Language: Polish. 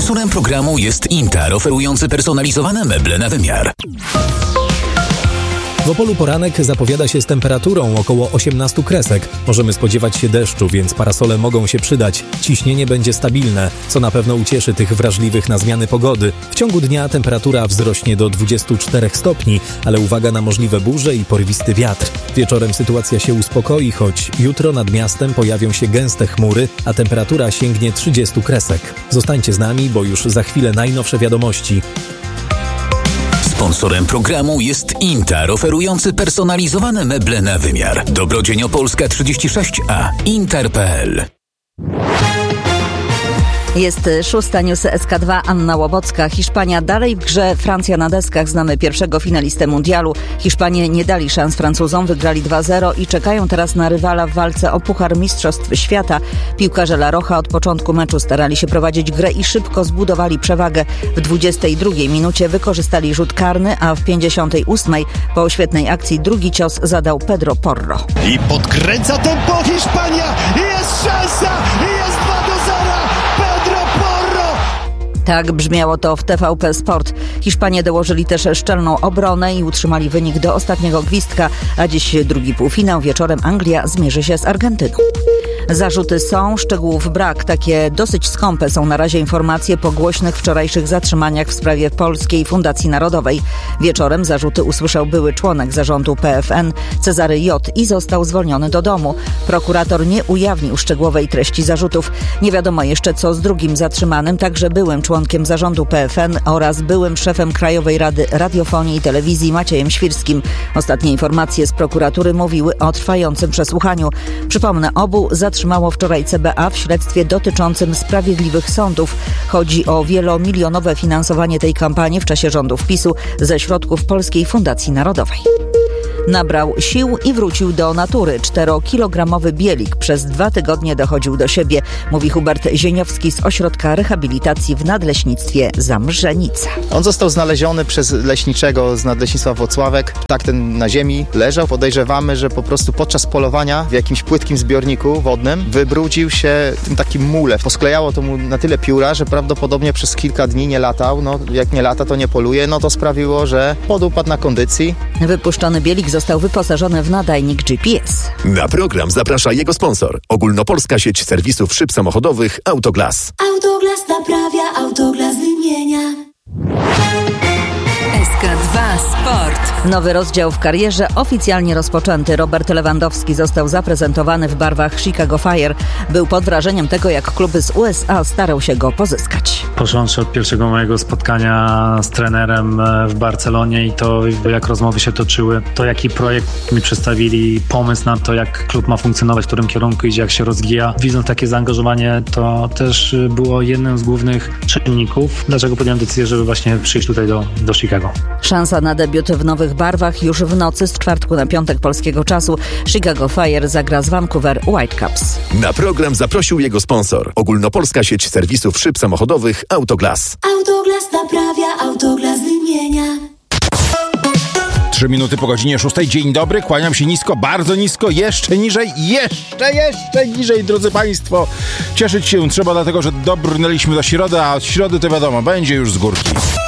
Sponsorem programu jest Intar, oferujący personalizowane meble na wymiar. W Opolu poranek zapowiada się z temperaturą około 18 kresek. Możemy spodziewać się deszczu, więc parasole mogą się przydać. Ciśnienie będzie stabilne, co na pewno ucieszy tych wrażliwych na zmiany pogody. W ciągu dnia temperatura wzrośnie do 24 stopni, ale uwaga na możliwe burze i porywisty wiatr. Wieczorem sytuacja się uspokoi, choć jutro nad miastem pojawią się gęste chmury, a temperatura sięgnie 30 kresek. Zostańcie z nami, bo już za chwilę najnowsze wiadomości. Sponsorem programu jest Intar, oferujący personalizowane meble na wymiar. Dobrodzień Opolska 36A. Intar.pl. Jest 6. News SK2, Anna Łobocka. Hiszpania dalej w grze, Francja na deskach. Znamy pierwszego finalistę mundialu. Hiszpanie nie dali szans Francuzom, wygrali 2-0 i czekają teraz na rywala w walce o Puchar Mistrzostw Świata. Piłkarze La Roja od początku meczu starali się prowadzić grę i szybko zbudowali przewagę. W 22 minucie wykorzystali rzut karny, a w 58 po świetnej akcji drugi cios zadał Pedro Porro. I podkręca tempo Hiszpania! Jest szansa! Jest 2-0! Tak brzmiało to w TVP Sport. Hiszpanie dołożyli też szczelną obronę i utrzymali wynik do ostatniego gwizdka, a dziś drugi półfinał. Wieczorem Anglia zmierzy się z Argentyną. Zarzuty są, szczegółów brak. Takie dosyć skąpe są na razie informacje po głośnych wczorajszych zatrzymaniach w sprawie Polskiej Fundacji Narodowej. Wieczorem zarzuty usłyszał były członek zarządu PFN Cezary J. i został zwolniony do domu. Prokurator nie ujawnił szczegółowej treści zarzutów. Nie wiadomo jeszcze co z drugim zatrzymanym, także byłym członkiem zarządu PFN oraz byłym szefem Krajowej Rady Radiofonii i Telewizji Maciejem Świrskim. Ostatnie informacje z prokuratury mówiły o trwającym przesłuchaniu. Przypomnę, obu zatrzymało wczoraj CBA w śledztwie dotyczącym sprawiedliwych sądów. Chodzi o wielomilionowe finansowanie tej kampanii w czasie rządów PiS-u ze środków Polskiej Fundacji Narodowej. Nabrał sił i wrócił do natury. 4-kilogramowy bielik przez 2 tygodnie dochodził do siebie, mówi Hubert Zieniowski z Ośrodka Rehabilitacji w Nadleśnictwie Zamrzenica. On został znaleziony przez leśniczego z Nadleśnictwa Włocławek. Tak ten na ziemi leżał. Podejrzewamy, że po prostu podczas polowania w jakimś płytkim zbiorniku wodnym wybrudził się tym takim mule. Posklejało to mu na tyle pióra, że prawdopodobnie przez kilka dni nie latał. No, jak nie lata, to nie poluje. No to sprawiło, że podupadł na kondycji. Wypuszczony bielik został wyposażony w nadajnik GPS. Na program zaprasza jego sponsor. Ogólnopolska sieć serwisów szyb samochodowych Autoglas. Autoglas naprawia, Autoglas wymienia. SK2 Sport. Nowy rozdział w karierze oficjalnie rozpoczęty. Robert Lewandowski został zaprezentowany w barwach Chicago Fire. Był pod wrażeniem tego, jak klub z USA starał się go pozyskać. Począwszy od pierwszego mojego spotkania z trenerem w Barcelonie i to, jak rozmowy się toczyły, to jaki projekt mi przedstawili, pomysł na to, jak klub ma funkcjonować, w którym kierunku idzie, jak się rozwija. Widząc takie zaangażowanie, to też było jednym z głównych czynników, dlaczego podjąłem decyzję, żeby właśnie przyjść tutaj do Chicago. Szansa na debiut w nowych barwach już w nocy z czwartku na piątek polskiego czasu. Chicago Fire zagra z Vancouver Whitecaps. Na program zaprosił jego sponsor. Ogólnopolska sieć serwisów szyb samochodowych Autoglas. Autoglas naprawia, Autoglas wymienia. 3 minuty po godzinie 6. Dzień dobry, kłaniam się nisko, bardzo nisko, jeszcze niżej, jeszcze niżej, drodzy Państwo. Cieszyć się trzeba, dlatego że dobrnęliśmy do środy, a od środy to wiadomo, będzie już z górki.